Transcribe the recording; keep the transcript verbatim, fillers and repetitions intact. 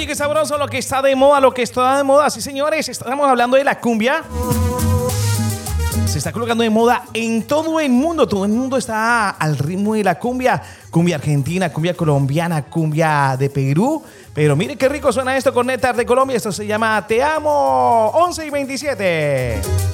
Oye, qué sabroso lo que está de moda, lo que está de moda. Sí, señores, estamos hablando de la cumbia. Se está colocando de moda en todo el mundo. Todo el mundo está al ritmo de la cumbia. Cumbia argentina, cumbia colombiana, cumbia de Perú. Pero mire qué rico suena esto con Néctar de Colombia. Esto se llama Te Amo. once y veintisiete.